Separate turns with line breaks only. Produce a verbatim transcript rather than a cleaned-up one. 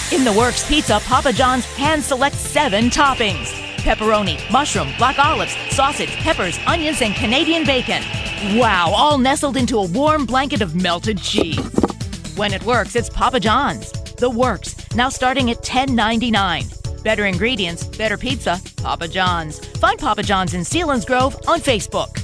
In the Works Pizza, Papa John's hand selects seven toppings: pepperoni, mushroom, black olives, sausage, peppers, onions, and Canadian bacon. Wow, all nestled into a warm blanket of melted cheese. When it works, it's Papa John's. The Works, now starting at ten ninety-nine. Better ingredients, better pizza, Papa John's. Find Papa John's in Sealands Grove on Facebook.